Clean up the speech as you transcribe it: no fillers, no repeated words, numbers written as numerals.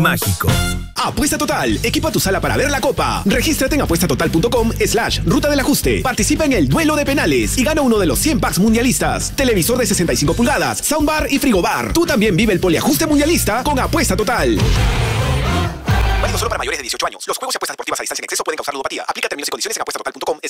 mágico. Apuesta Total, equipa tu sala para ver la Copa. Regístrate en apuestatotal.com/ruta del ajuste. Participa en el duelo de penales y gana uno de los 100 packs mundialistas. Televisor de 65 pulgadas, soundbar y frigobar. Tú también vive el poliajuste mundialista con Apuesta Total. Válido solo para mayores de 18 años. Los juegos y apuestas deportivas a distancia en exceso pueden causar ludopatía. Aplica términos y condiciones en apuestatotal.com/.